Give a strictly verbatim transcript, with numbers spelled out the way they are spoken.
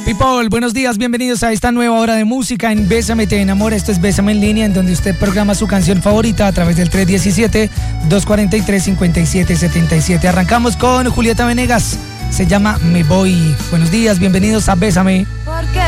People, buenos días, bienvenidos a esta nueva hora de música en Bésame Te Enamora. Esto es Bésame en línea, en donde usted programa su canción favorita a través del tres uno siete, dos cuatro tres, cinco siete siete siete. Arrancamos con Julieta Venegas, se llama Me Voy. Buenos días, bienvenidos a Bésame.